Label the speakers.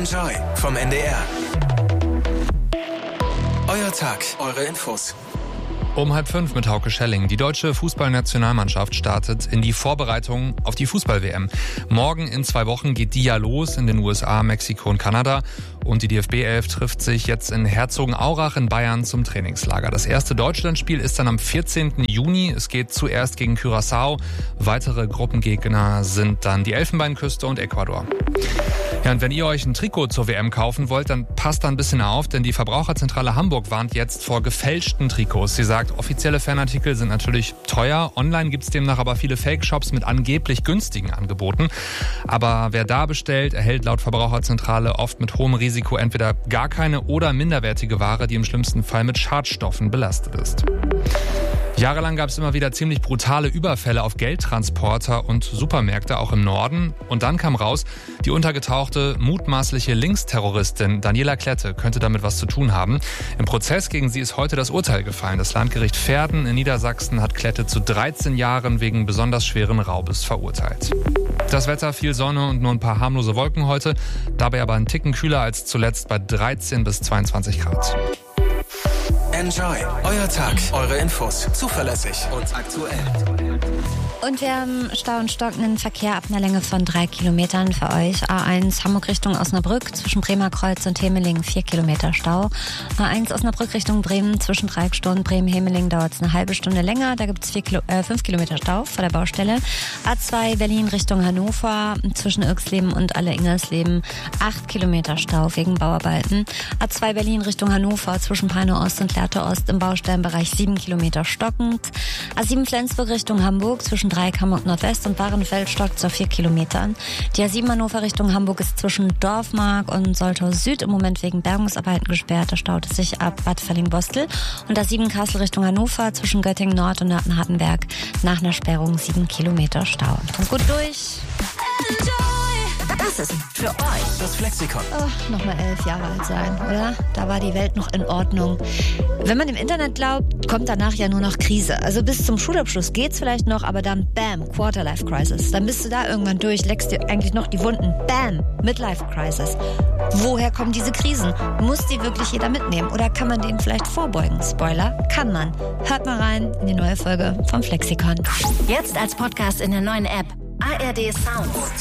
Speaker 1: Enjoy vom NDR. Euer Tag, eure Infos.
Speaker 2: Um 4:30 mit Hauke Schelling. Die deutsche Fußballnationalmannschaft startet in die Vorbereitung auf die Fußball-WM. Morgen in 2 Wochen geht die ja los in den USA, Mexiko und Kanada. Und die DFB-11 trifft sich jetzt in Herzogenaurach in Bayern zum Trainingslager. Das erste Deutschlandspiel ist dann am 14. Juni. Es geht zuerst gegen Curaçao. Weitere Gruppengegner sind dann die Elfenbeinküste und Ecuador. Ja, und wenn ihr euch ein Trikot zur WM kaufen wollt, dann passt da ein bisschen auf, denn die Verbraucherzentrale Hamburg warnt jetzt vor gefälschten Trikots. Sie sagt, offizielle Fanartikel sind natürlich teuer. Online gibt es demnach aber viele Fake-Shops mit angeblich günstigen Angeboten. Aber wer da bestellt, erhält laut Verbraucherzentrale oft mit hohem Risiko entweder gar keine oder minderwertige Ware, die im schlimmsten Fall mit Schadstoffen belastet ist. Jahrelang gab es immer wieder ziemlich brutale Überfälle auf Geldtransporter und Supermärkte, auch im Norden. Und dann kam raus, die untergetauchte mutmaßliche Linksterroristin Daniela Klette könnte damit was zu tun haben. Im Prozess gegen sie ist heute das Urteil gefallen. Das Landgericht Verden in Niedersachsen hat Klette zu 13 Jahren wegen besonders schweren Raubes verurteilt. Das Wetter, viel Sonne und nur ein paar harmlose Wolken heute. Dabei aber ein Ticken kühler als zuletzt bei 13 bis 22 Grad.
Speaker 1: Enjoy. Euer Tag, eure Infos. Zuverlässig und aktuell.
Speaker 3: Und wir haben Stau und stockenden Verkehr ab einer Länge von 3 Kilometern für euch. A1 Hamburg Richtung Osnabrück, zwischen Bremerkreuz und Hemeling 4 Kilometer Stau. A1 Osnabrück Richtung Bremen, zwischen Dreieckstau und Bremen-Hemeling dauert es eine halbe Stunde länger. Da gibt es 5 Kilometer Stau vor der Baustelle. A2 Berlin Richtung Hannover, zwischen Irxleben und Alle-Ingersleben 8 Kilometer Stau wegen Bauarbeiten. A2 Berlin Richtung Hannover, zwischen Peine Ost und Lehrte Ost im Baustellenbereich 7 Kilometer stockend. A7 Flensburg Richtung Hamburg, zwischen Dreieck Hamburg Nordwest und Bahrenfeld stockt auf 4 Kilometern. Die A7 Hannover Richtung Hamburg ist zwischen Dorfmark und Soltau Süd im Moment wegen Bergungsarbeiten gesperrt. Da staut es sich ab Bad Verling-Bostel. Und A7 Kassel Richtung Hannover zwischen Göttingen Nord und Nörten-Hardenberg nach einer Sperrung 7 Kilometer Stau. Kommt gut durch.
Speaker 4: Das ist für euch
Speaker 1: Das Flexikon.
Speaker 3: Oh, nochmal 11 Jahre alt sein, oder? Da war die Welt noch in Ordnung. Wenn man dem Internet glaubt, kommt danach ja nur noch Krise. Also bis zum Schulabschluss geht's vielleicht noch, aber dann bam, Quarter-Life-Crisis. Dann bist du da irgendwann durch, leckst dir eigentlich noch die Wunden. Bam, Midlife-Crisis. Woher kommen diese Krisen? Muss die wirklich jeder mitnehmen? Oder kann man denen vielleicht vorbeugen? Spoiler, kann man. Hört mal rein in die neue Folge vom Flexikon.
Speaker 4: jetzt als Podcast in der neuen App ARD Sounds.